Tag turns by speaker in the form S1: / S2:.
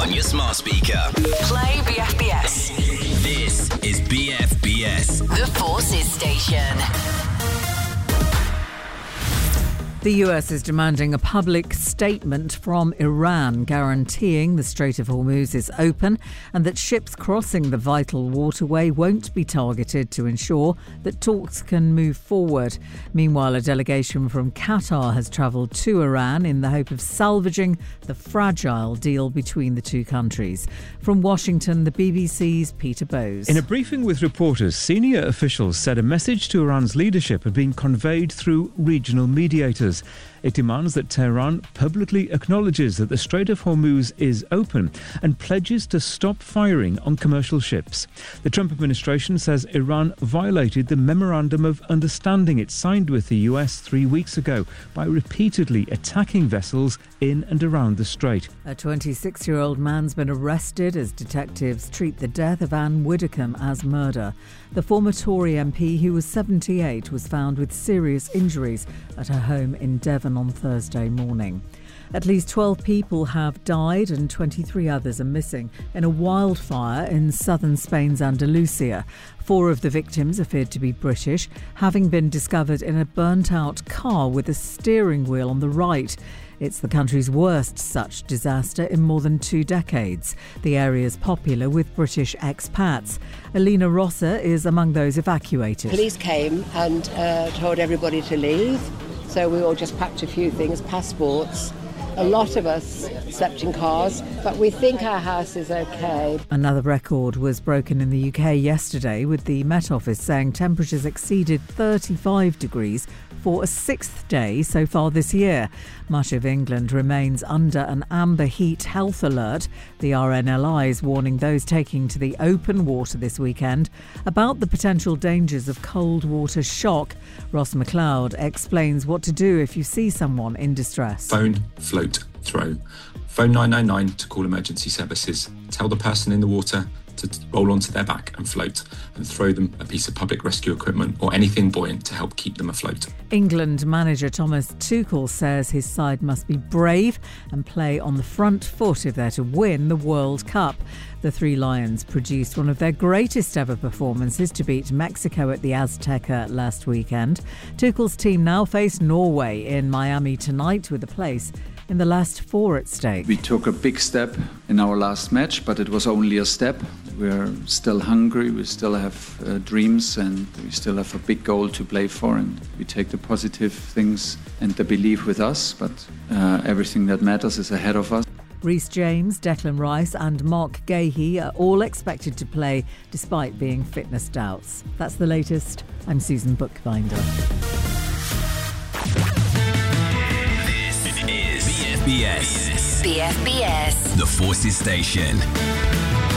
S1: on your smart speaker.
S2: Play BFBS.
S1: This is BFBS.
S2: The Forces Station.
S3: The US is demanding a public statement from Iran guaranteeing the Strait of Hormuz is open and that ships crossing the vital waterway won't be targeted to ensure that talks can move forward. Meanwhile, a delegation from Qatar has travelled to Iran in the hope of salvaging the fragile deal between the two countries. From Washington, the BBC's Peter Bowes.
S4: In a briefing with reporters, senior officials said a message to Iran's leadership had been conveyed through regional mediators. It demands that Tehran publicly acknowledges that the Strait of Hormuz is open and pledges to stop firing on commercial ships. The Trump administration says Iran violated the Memorandum of Understanding it signed with the US 3 weeks ago by repeatedly attacking vessels in and around the strait.
S3: A 26-year-old man's been arrested as detectives treat the death of Anne Widdecombe as murder. The former Tory MP, who was 78, was found with serious injuries at her home in Devon on Thursday morning. At least 12 people have died and 23 others are missing in a wildfire in southern Spain's Andalusia. 4 of the victims are feared to be British, having been discovered in a burnt-out car with a steering wheel on the right. It's the country's worst such disaster in more than 2 decades. The area is popular with British expats. Alina Rosser is among those evacuated.
S5: Police came and told everybody to leave. So we all just packed a few things, passports. A lot of us slept in cars, but we think our house is okay.
S3: Another record was broken in the UK yesterday, with the Met Office saying temperatures exceeded 35 degrees for a 6th day so far this year. Much of England remains under an amber heat health alert. The RNLI is warning those taking to the open water this weekend about the potential dangers of cold water shock. Ross McLeod explains what to do if you see someone in distress.
S6: Phone, float, throw. Phone 999 to call emergency services. Tell the person in the water to roll onto their back and float, and throw them a piece of public rescue equipment or anything buoyant to help keep them afloat.
S3: England manager Thomas Tuchel says his side must be brave and play on the front foot if they're to win the World Cup. The Three Lions produced one of their greatest ever performances to beat Mexico at the Azteca last weekend. Tuchel's team now face Norway in Miami tonight, with a place in the last 4 at stake.
S7: We took a big step in our last match, but it was only a step. We're still hungry, we still have dreams, and we still have a big goal to play for, and we take the positive things and the belief with us, but everything that matters is ahead of us.
S3: Reece James, Declan Rice and Mark Gahey are all expected to play despite being fitness doubts. That's the latest. I'm Susan Bookbinder.
S1: This is BFBS.
S2: BFBS.
S1: The Forces Station.